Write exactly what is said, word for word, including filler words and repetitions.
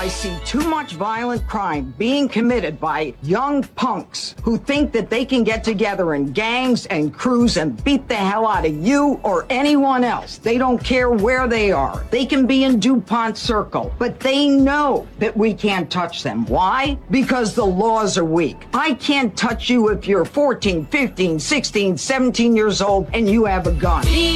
I see too much violent crime being committed by young punks who think that they can get together in gangs and crews and beat the hell out of you or anyone else. They don't care where they are. They can be in DuPont Circle, but they know that we can't touch them. Why? Because the laws are weak. I can't touch you if you're fourteen, fifteen, sixteen, seventeen years old and you have a gun.